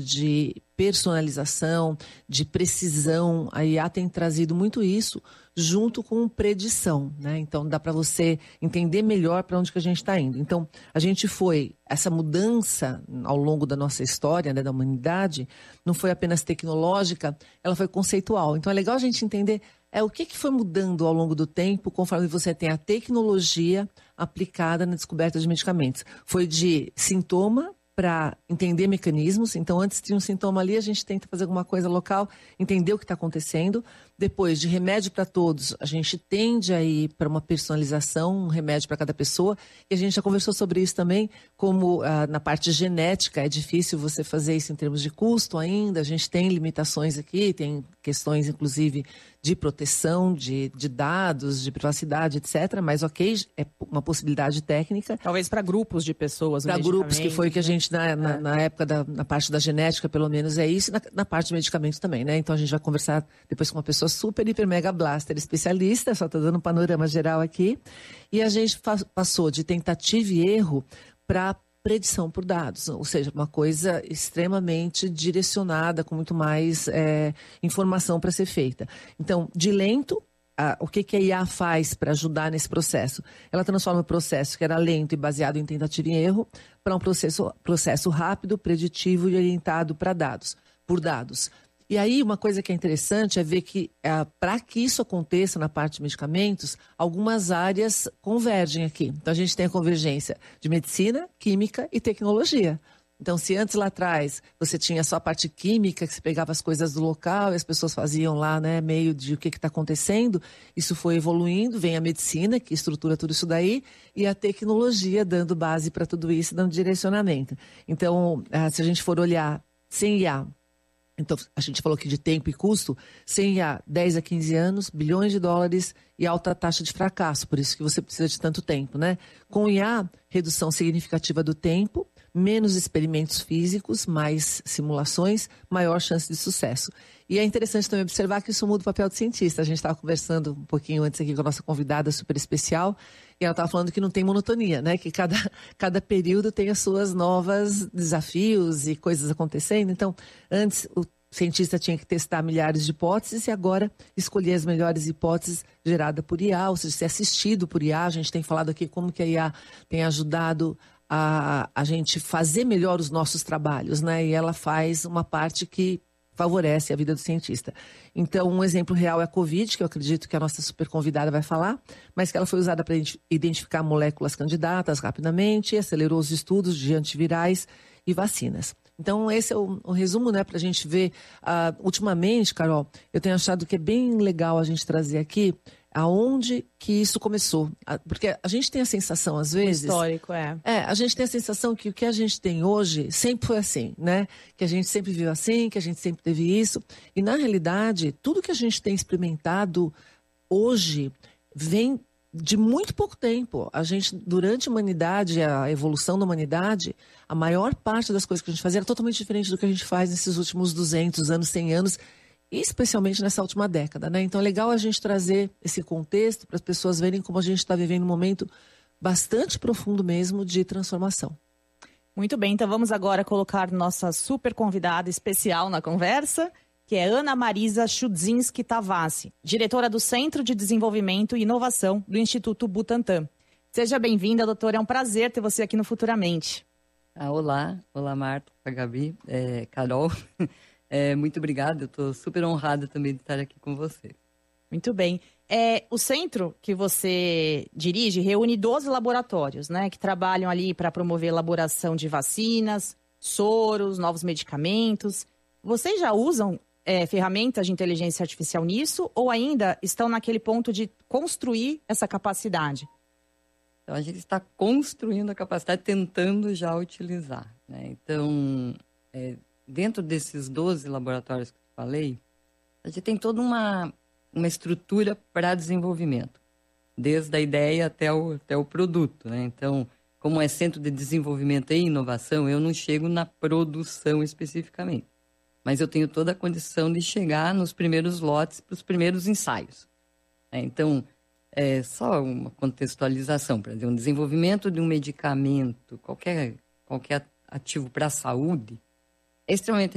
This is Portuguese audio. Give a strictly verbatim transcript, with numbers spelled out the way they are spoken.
de personalização, de precisão. A I A tem trazido muito isso junto com predição, né? Então dá para você entender melhor para onde que a gente está indo. Então a gente foi, essa mudança ao longo da nossa história, né, da humanidade, não foi apenas tecnológica, ela foi conceitual. Então é legal a gente entender é, o que, que foi mudando ao longo do tempo, conforme você tem a tecnologia aplicada na descoberta de medicamentos. Foi de sintoma para entender mecanismos. Então, antes de um sintoma ali, a gente tenta fazer alguma coisa local, entender o que está acontecendo. Depois, de remédio para todos, a gente tende a ir para uma personalização, um remédio para cada pessoa. E a gente já conversou sobre isso também, como ah, na parte genética é difícil você fazer isso em termos de custo ainda. A gente tem limitações aqui, tem questões, inclusive, de proteção de, de dados, de privacidade, etcétera. Mas, ok, é uma possibilidade técnica. Talvez para grupos de pessoas. Para grupos, que foi que a gente, na, na, na época, da, na parte da genética, pelo menos, é isso. E na, na parte de medicamentos também, né? Então, a gente vai conversar depois com uma pessoa super, hiper, mega blaster especialista, só estou dando um panorama geral aqui. E a gente passou de tentativa e erro para predição por dados, ou seja, uma coisa extremamente direcionada, com muito mais é, informação para ser feita. Então, de lento, a, o que, que a I A faz para ajudar nesse processo? Ela transforma o processo que era lento e baseado em tentativa e erro para um processo, processo rápido, preditivo e orientado para dados, por dados. E aí, uma coisa que é interessante é ver que, é, para que isso aconteça na parte de medicamentos, algumas áreas convergem aqui. Então, a gente tem a convergência de medicina, química e tecnologia. Então, se antes lá atrás você tinha só a parte química, que você pegava as coisas do local e as pessoas faziam lá, né, meio de o que está acontecendo, isso foi evoluindo, vem a medicina, que estrutura tudo isso daí, e a tecnologia dando base para tudo isso, dando direcionamento. Então, se a gente for olhar sem I A, então, a gente falou aqui de tempo e custo, sem I A, dez a quinze anos, bilhões de dólares e alta taxa de fracasso, por isso que você precisa de tanto tempo, né? Com I A, redução significativa do tempo, menos experimentos físicos, mais simulações, maior chance de sucesso. E é interessante também observar que isso muda o papel do cientista. A gente estava conversando um pouquinho antes aqui com a nossa convidada super especial, e ela estava falando que não tem monotonia, né? Que cada, cada período tem as suas novas desafios e coisas acontecendo. Então, antes o cientista tinha que testar milhares de hipóteses e agora escolher as melhores hipóteses geradas por I A, ou seja, ser assistido por I A. A gente tem falado aqui como que a I A tem ajudado a, a gente fazer melhor os nossos trabalhos, né? E ela faz uma parte que favorece a vida do cientista. Então, um exemplo real é a Covid, que eu acredito que a nossa super convidada vai falar, mas que ela foi usada para identificar moléculas candidatas rapidamente, acelerou os estudos de antivirais e vacinas. Então, esse é o, o resumo, né, para a gente ver. Uh, ultimamente, Carol, eu tenho achado que é bem legal a gente trazer aqui aonde que isso começou. Porque a gente tem a sensação, às vezes... O histórico, é. É, a gente tem a sensação que o que a gente tem hoje sempre foi assim, né? Que a gente sempre viu assim, que a gente sempre teve isso. E, na realidade, tudo que a gente tem experimentado hoje vem de muito pouco tempo. A gente, durante a humanidade, a evolução da humanidade, a maior parte das coisas que a gente fazia era totalmente diferente do que a gente faz nesses últimos duzentos anos, cem anos, especialmente nessa última década, né? Então é legal a gente trazer esse contexto para as pessoas verem como a gente está vivendo um momento bastante profundo mesmo de transformação. Muito bem, então vamos agora colocar nossa super convidada especial na conversa, que é Ana Marisa Chudzinski Tavassi, diretora do Centro de Desenvolvimento e Inovação do Instituto Butantan. Seja bem-vinda, doutora, é um prazer ter você aqui no Futuramente. Ah, olá, olá Marta, Gabi, é, Carol. É, muito obrigada, eu estou super honrada também de estar aqui com você. Muito bem. É, o centro que você dirige reúne doze laboratórios, né, que trabalham ali para promover a elaboração de vacinas, soros, novos medicamentos. Vocês já usam é, ferramentas de inteligência artificial nisso ou ainda estão naquele ponto de construir essa capacidade? Então, a gente está construindo a capacidade, tentando já utilizar, né? Então, é, dentro desses doze laboratórios que eu falei, a gente tem toda uma, uma estrutura para desenvolvimento, desde a ideia até o, até o produto, né? Então, como é centro de desenvolvimento e inovação, eu não chego na produção especificamente, mas eu tenho toda a condição de chegar nos primeiros lotes, para os primeiros ensaios, né? Então, é só uma contextualização, para dizer, um desenvolvimento de um medicamento, qualquer, qualquer ativo para a saúde, é extremamente